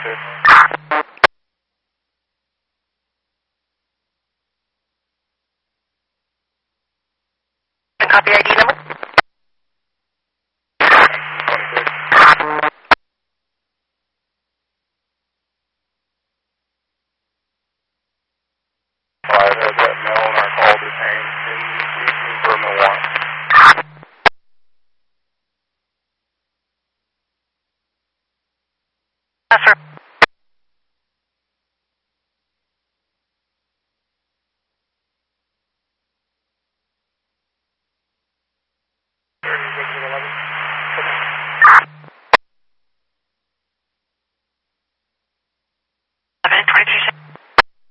Copy ID number? 5 has that mail and our call detained. Can you please confirm the warrant? Yes, sir.